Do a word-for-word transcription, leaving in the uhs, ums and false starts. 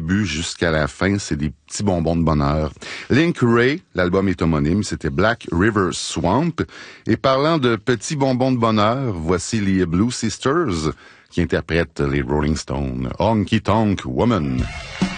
début jusqu'à la fin, c'est des petits bonbons de bonheur. Link Wray, l'album est homonyme, c'était Black River Swamp. Et parlant de petits bonbons de bonheur, voici les Blue Sisters qui interprètent les Rolling Stones. Honky Tonk Woman.